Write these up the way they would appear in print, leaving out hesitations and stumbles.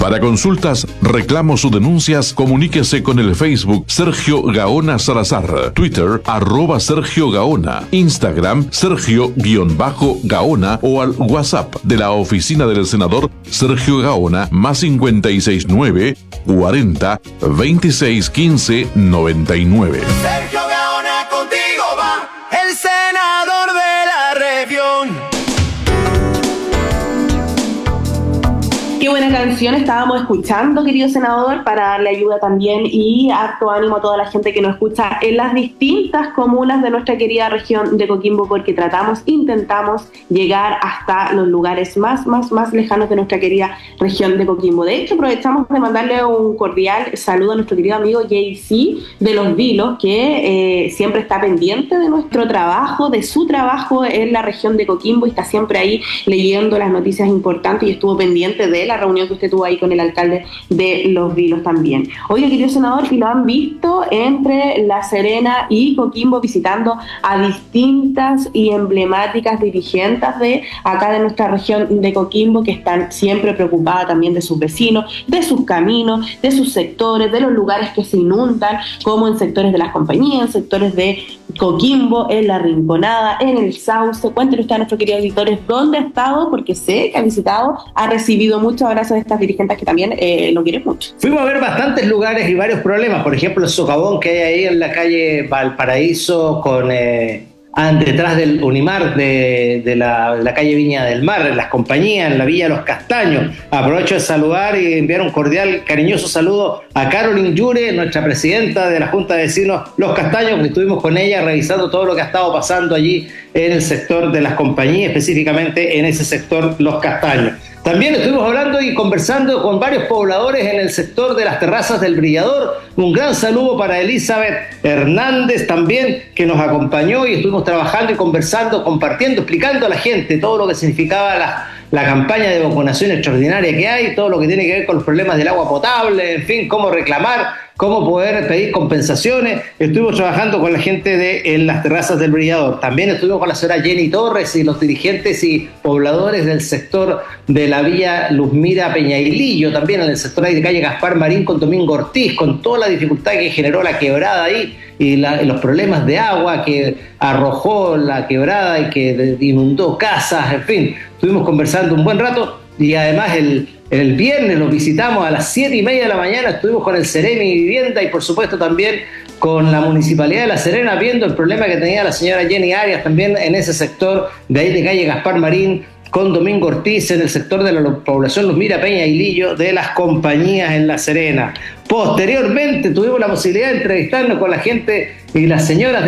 Para consultas, reclamos o denuncias, comuníquese con el Facebook Sergio Gaona Salazar, Twitter @Sergio Gaona, Instagram Sergio_Gaona o al WhatsApp de la oficina del senador Sergio Gaona +569 40 26 15 99. Sergio Gaona, contigo va el senador de la región. Qué buena canción estábamos escuchando, querido senador, para darle ayuda también y harto ánimo a toda la gente que nos escucha en las distintas comunas de nuestra querida región de Coquimbo, porque intentamos llegar hasta los lugares más lejanos de nuestra querida región de Coquimbo. De hecho, aprovechamos de mandarle un cordial saludo a nuestro querido amigo JC de Los Vilos, que siempre está pendiente de nuestro trabajo, de su trabajo en la región de Coquimbo, y está siempre ahí leyendo las noticias importantes y estuvo pendiente de la reunión que usted tuvo ahí con el alcalde de Los Vilos también. Oiga, querido senador, si lo han visto entre La Serena y Coquimbo visitando a distintas y emblemáticas dirigentes de acá de nuestra región de Coquimbo, que están siempre preocupadas también de sus vecinos, de sus caminos, de sus sectores, de los lugares que se inundan, como en sectores de las compañías, en sectores de Coquimbo, en La Rinconada, en el Sauce. Cuéntenos usted a nuestros queridos editores dónde ha estado, porque sé que ha visitado, ha recibido muchos abrazos de estas dirigentes que también lo quieren mucho. Fuimos a ver bastantes lugares y varios problemas, por ejemplo el socavón que hay ahí en la calle Valparaíso con detrás del Unimar de la calle Viña del Mar, en las compañías, en la Villa Los Castaños. Aprovecho de saludar y enviar un cordial, cariñoso saludo a Carolyn Yure, nuestra presidenta de la Junta de Vecinos Los Castaños, que estuvimos con ella revisando todo lo que ha estado pasando allí en el sector de las compañías, específicamente en ese sector Los Castaños. También estuvimos hablando y conversando con varios pobladores en el sector de las terrazas del Brillador. Un gran saludo para Elizabeth Hernández también, que nos acompañó y estuvimos trabajando y conversando, compartiendo, explicando a la gente todo lo que significaba la campaña de vacunación extraordinaria que hay, todo lo que tiene que ver con los problemas del agua potable, en fin, cómo reclamar, cómo poder pedir compensaciones. Estuvimos trabajando con la gente en las terrazas del Brillador. También estuvimos con la señora Jenny Torres y los dirigentes y pobladores del sector de la vía Luzmira Peñailillo, también en el sector de calle Gaspar Marín con Domingo Ortiz, con toda la dificultad que generó la quebrada ahí y los problemas de agua que arrojó la quebrada y que inundó casas, en fin. Estuvimos conversando un buen rato y además el viernes los visitamos a las 7:30 de la mañana, estuvimos con el Ceremi Vivienda y por supuesto también con la Municipalidad de La Serena, viendo el problema que tenía la señora Jenny Arias también en ese sector de ahí de calle Gaspar Marín con Domingo Ortiz, en el sector de la población Luzmira Peña y Lillo de las compañías en La Serena. Posteriormente tuvimos la posibilidad de entrevistarnos con la gente y las señoras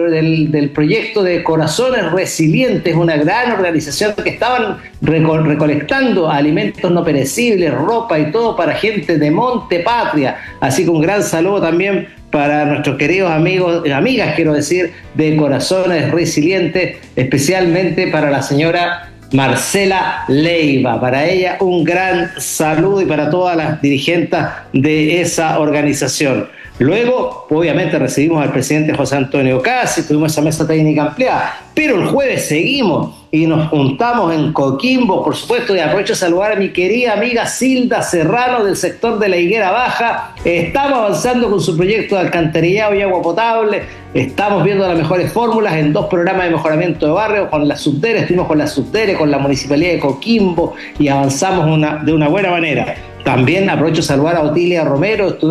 del proyecto de Corazones Resilientes, una gran organización que estaban recolectando alimentos no perecibles, ropa y todo para gente de Monte Patria. Así que un gran saludo también para nuestros queridos amigos, amigas quiero decir, de Corazones Resilientes, especialmente para la señora Marcela Leiva. Para ella un gran saludo y para todas las dirigentes de esa organización. Luego, obviamente, recibimos al presidente José Antonio Casi, tuvimos esa mesa técnica ampliada, pero el jueves seguimos y nos juntamos en Coquimbo, por supuesto, y aprovecho de saludar a mi querida amiga Silda Serrano del sector de la Higuera Baja. Estamos avanzando con su proyecto de alcantarillado y agua potable, estamos viendo las mejores fórmulas en 2 programas de mejoramiento de barrio, con la Subdere, estuvimos con la Subdere, con la Municipalidad de Coquimbo y avanzamos de una buena manera. También aprovecho de saludar a Otilia Romero,